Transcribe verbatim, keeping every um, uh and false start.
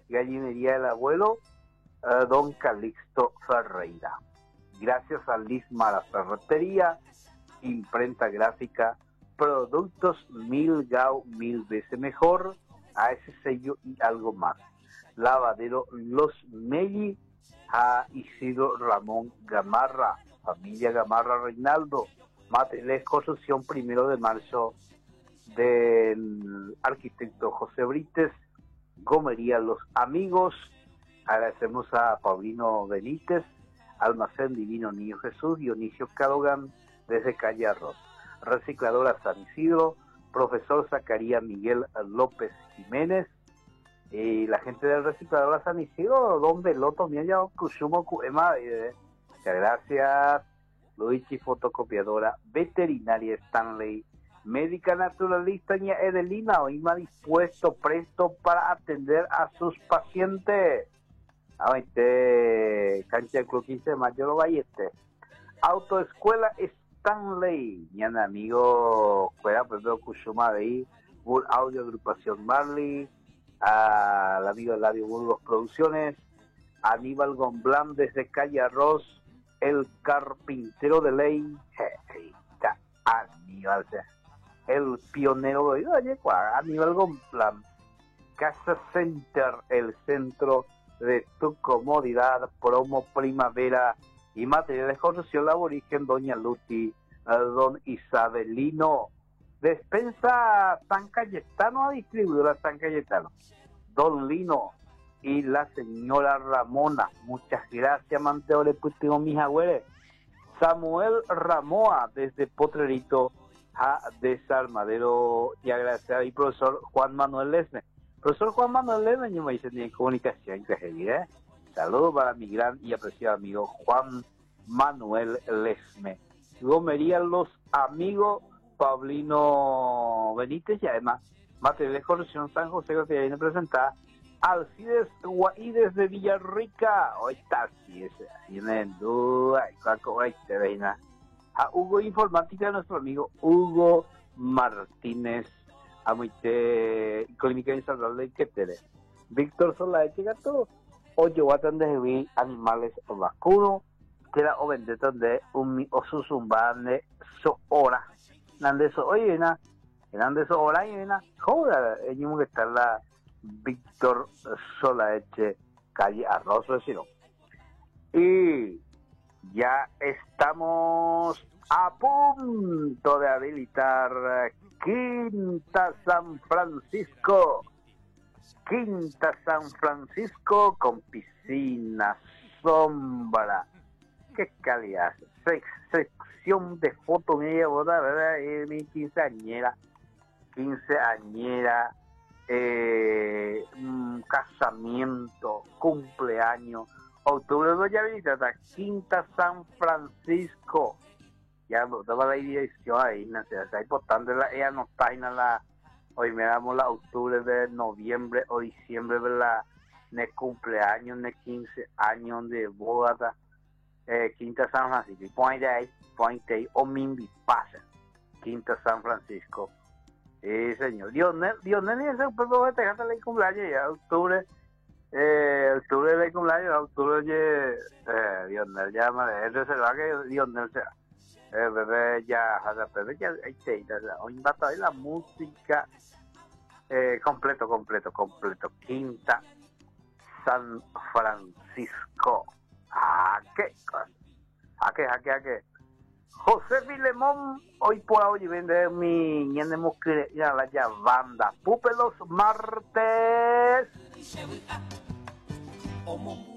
Gallinería del Abuelo, eh, don Calixto Ferreira. Gracias a Lisma la Ferretería, imprenta gráfica, productos mil Gau mil veces mejor, a ese sello y algo más. Lavadero Los Melli, a Isidro Ramón Gamarra, familia Gamarra Reinaldo, materiales construcción primero de marzo del arquitecto José Brites, Gomería Los Amigos. Agradecemos a Paulino Benítez, Almacén Divino Niño Jesús, Dionisio Cadogan, desde Calle Arroz. Recicladora San Isidro, profesor Zacarías Miguel López Jiménez, y la gente del Recicladora San Isidro, don Veloto, Miaya, Kusumo, Kuema, eh, muchas gracias. Luigi Fotocopiadora, Veterinaria Stanley, Médica Naturalista Ña Edelina, Oima dispuesto, presto para atender a sus pacientes. A este, cancha del Club quince de Mayo, Valleste. Autoescuela Stanley, mi amigo, fuera, pues veo Kushuma de ahí, Bull Audio, Agrupación Marley, al amigo Eladio Burgos Producciones, Aníbal Gomblán desde Calle Arroz, el carpintero de ley, hey, Aníbal, el pionero de oye, Aníbal Gomblán, Casa Center, el centro de tu comodidad, promo primavera y materiales de construcción aborigen, doña Luti, don Isabelino, despensa San Cayetano, a distribuidora San Cayetano, don Lino y la señora Ramona, muchas gracias, Manteo, le pusimos mis agüeres. Samuel Ramoa, desde Potrerito a Desarmadero, y agradecer al profesor Juan Manuel Lesme. Profesor Juan Manuel Lesme, yo me dice en comunicación, que ¿eh? Saludos para mi gran y apreciado amigo Juan Manuel Lesme. Gomería Los Amigos, Paulino Benítez, y además, material de corrección San José, que viene a presentar Alcides Guaides de Villarrica. Hoy está Alcides, viene en duda, a Hugo Informática, nuestro amigo Hugo Martínez, a Muite, Clínica Insaludable que te Víctor Solaeche Gato, oye, guatan de vi animales vacunos, que era o vendetta de un osusumbane so hora. Nande so, oye, na, nande so hora, y na, joda, ellos que está la Víctor Solaeche, calle Arroz, vecino. Y ya estamos a punto de habilitar Quinta San Francisco. Quinta San Francisco con piscina, sombra. Qué calidad. Se sección de fotos, mi boda, ¿verdad? Es mi quinceañera. Quinceañera. Eh, mm, casamiento, cumpleaños, octubre de ya visita Quinta San Francisco, ya daba la dirección ahí, no sé, está importante, la, ella no está en la, hoy me damos la octubre de noviembre o diciembre de la, de cumpleaños, de quince años de boda, eh, Quinta San Francisco, y ponte ahí, ponte ahí, o Mimbi pasa, Quinta San Francisco. Sí, señor. Dionel, Dionel y ese pueblo de Tejada le cumpleaños ya, octubre, eh, octubre de cumpleaños, octubre de, eh, Dionel ya, madre, se va que Dionel sea, eh, bebé ya, bebé ya, ahí te, hoy va a la música, eh, completo, completo, completo, Quinta San Francisco. ¿A qué? ¿A qué? ¿A qué? ¿A qué? José Filemón, hoy por hoy vende mi ñenemos que ya la ya banda. Pupe los martes.